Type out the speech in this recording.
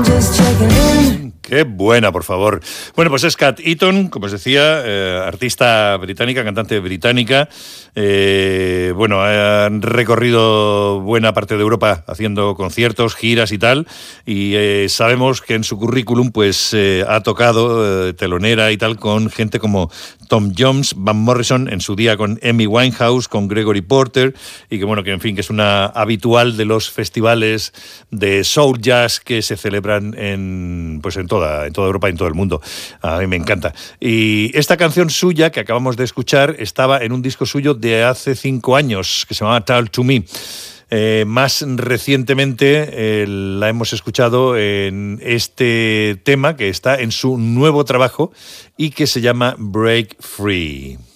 Qué buena, por favor. Bueno, pues es Cat Eaton, como os decía, artista británica, cantante británica. Bueno, han recorrido buena parte de Europa haciendo conciertos, giras y tal. Y sabemos que en su currículum pues ha tocado telonera y tal con gente como Tom Jones, Van Morrison, en su día con Amy Winehouse, con Gregory Porter, y que bueno, que en fin, que es una habitual de los festivales de soul jazz que se celebran en toda Europa y en todo el mundo. A mí me encanta. Y esta canción suya que acabamos de escuchar estaba en un disco suyo de hace 5 años que se llamaba Talk to Me. Más recientemente la hemos escuchado en este tema que está en su nuevo trabajo y que se llama Break Free.